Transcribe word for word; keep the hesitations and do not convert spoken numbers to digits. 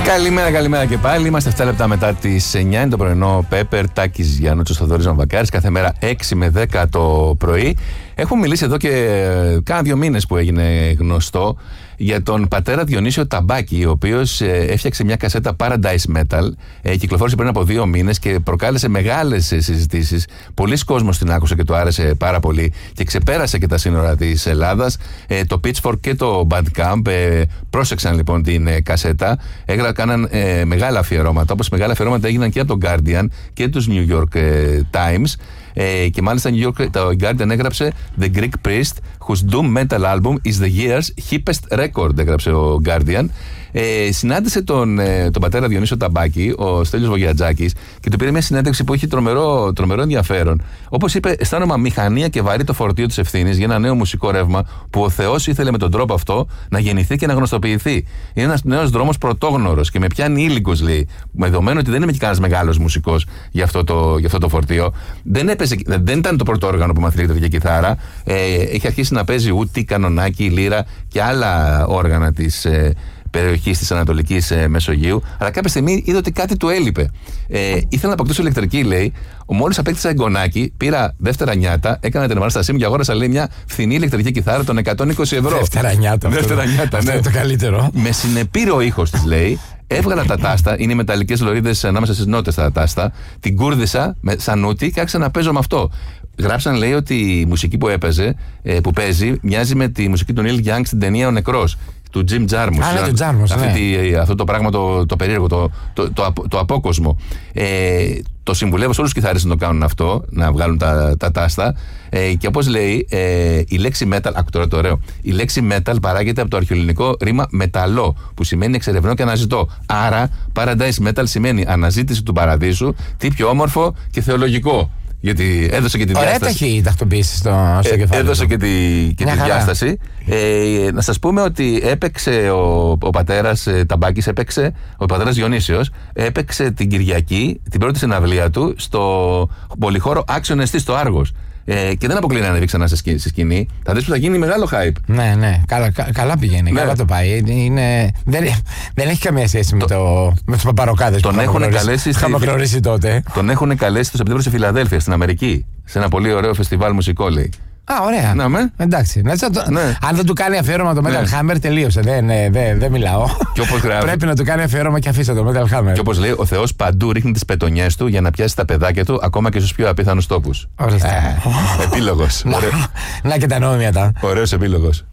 Καλημέρα, καλημέρα και πάλι. Είμαστε επτά λεπτά μετά τις εννιά. Είναι το πρωινό Πέπερ, Τάκης Γιάννουτσος, Θοδωρής Βαμβακάρης. Κάθε μέρα έξι με δέκα το πρωί. Έχουμε μιλήσει εδώ και κάνα δύο μήνες που έγινε γνωστό για τον πατέρα Διονύσιο Ταμπάκη, ο οποίος ε, έφτιαξε μια κασέτα Paradise Metal. Ε, κυκλοφόρησε πριν από δύο μήνες και προκάλεσε μεγάλες ε, συζητήσεις. Πολλοί κόσμος την άκουσε και του άρεσε πάρα πολύ και ξεπέρασε και τα σύνορα της Ελλάδας. Ε, το Pitchfork και το Bandcamp ε, πρόσεξαν λοιπόν την ε, κασέτα. Έγρα, κάναν ε, μεγάλα αφιερώματα, όπως μεγάλα αφιερώματα έγιναν και από τον Guardian και τους New York ε, Times. Ε, και μάλιστα New York, το Guardian έγραψε The Greek priest whose doom metal album is the year's hippest record, έγραψε ο Guardian. Ε, συνάντησε τον, ε, τον πατέρα Διονύσιο Ταμπάκη, ο Στέλιος Βογιατζάκης, και του πήρε μια συνέντευξη που έχει τρομερό, τρομερό ενδιαφέρον. Όπως είπε, αισθάνομαι αμηχανία και βαρύ το φορτίο της ευθύνης για ένα νέο μουσικό ρεύμα που ο Θεός ήθελε με τον τρόπο αυτό να γεννηθεί και να γνωστοποιηθεί. Είναι ένας νέος δρόμος πρωτόγνωρος και με πιάνει ήλικος, λέει. Με δεδομένο ότι δεν είμαι και κανένας μεγάλος μουσικός για αυτό το, για αυτό το φορτίο. Δεν, έπαιζε, δεν ήταν το πρώτο όργανο που μαθαίνεται για κιθάρα. Ε, έχει αρχίσει να παίζει ούτι, κανονάκι, λύρα και άλλα όργανα της ε, περιοχής της Ανατολικής ε, Μεσογείου. Αλλά κάποια στιγμή είδε ότι κάτι του έλειπε. Ε, ήθελα να αποκτήσω ηλεκτρική, λέει. Μόλις απέκτησα εγγονάκι, πήρα δεύτερα νιάτα, έκανα την επανάστασή μου και αγόρασα, λέει, μια φθηνή ηλεκτρική κιθάρα των εκατόν είκοσι ευρώ. Δεύτερα νιάτα. Δεύτερα νιάτα, ναι. Αυτό είναι το καλύτερο. Με συνεπήρε ο ήχος της, λέει. Έβγαλα τα τάστα, είναι οι μεταλλικές λωρίδες ανάμεσα στις νότες τα τάστα. Την κούρδισα με, σαν ούτη και άρχισα να παίζω με αυτό. Γράψαν, λέει, ότι η μουσική που έπαιζε, ε, που παίζει, μοιάζει με τη μουσική του Νίλ Γιάνγκ στην ταινία Ο Νεκρός, του Jim Jarmusch. Α, ναι, του Jarmusch, ναι. Αυτή, αυτό το πράγμα το, το περίεργο, το, το, το, το, το απόκοσμο. Ε, το συμβουλεύω σε όλους τους κιθάριστες να το κάνουν αυτό, να βγάλουν τα, τα τάστα. Ε, και όπως λέει, ε, η λέξη metal, άκου τώρα το ωραίο, η λέξη metal παράγεται από το αρχαιοελληνικό ρήμα μεταλλό, που σημαίνει εξερευνώ και αναζητώ. Άρα, paradise metal σημαίνει αναζήτηση του παραδείσου, τι πιο όμορφο και θεολογικό. Γιατί έδωσε και τη Ωραία, διάσταση. έχει τακτοποίηση στο, στο ε, κεφάλι. Έδωσε και τη, και τη διάσταση. Ε, να σας πούμε ότι έπαιξε ο, ο πατέρας ε, Ταμπάκης, έπαιξε, ο πατέρας Διονύσιος, έπαιξε την Κυριακή, την πρώτη συναυλία του, στο πολυχώρο Άξιον Εστί στο Άργος. Ε, και δεν αποκλείει να ανέβει ξανά στη σκηνή. Θα δεις που θα γίνει μεγάλο hype. Ναι, ναι. Καλά, κα, καλά πηγαίνει. Ναι. Καλά το πάει. Είναι, δεν, δεν έχει καμία σχέση το, με, το, με τους παπαροκάδες που έχουν καλέσει. Είχαμε γνωρίσει τότε. Τον έχουν καλέσει το Σεπτέμβριο στη Φιλαδέλφια, στην Αμερική. Σε ένα πολύ ωραίο φεστιβάλ μουσικό, λέει. Α, ωραία. Να, με. Εντάξει. Ναι. Αν δεν του κάνει αφιέρωμα το Metal ναι. Hammer, τελείωσε. Δεν, δεν, δεν, δεν μιλάω. Πρέπει να του κάνει αφιέρωμα και αφήστε το Metal Hammer. Και όπως λέει, ο Θεός παντού ρίχνει τις πετονιές του για να πιάσει τα παιδάκια του, ακόμα και στους πιο απίθανους τόπους. Ορίστε. Επίλογος. Να και τα νόμια τα. Ωραίος επίλογος.